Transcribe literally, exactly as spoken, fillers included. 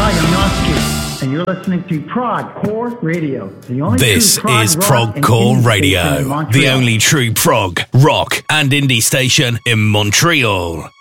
Yanovsky, and you're listening to Prog Core Radio, the only This true prog is rock Prog and Core indie Radio, station in the Montreal. only true prog, rock, and indie station in Montreal.